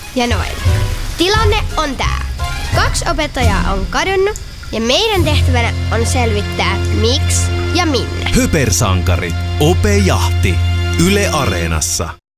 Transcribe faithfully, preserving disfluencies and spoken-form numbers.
ja Noel. Tilanne on tää. Kaksi opettajaa on kadonnut ja meidän tehtävänä on selvittää miksi ja minne. Höpersankari. Ope Jahti. Yle Areenassa.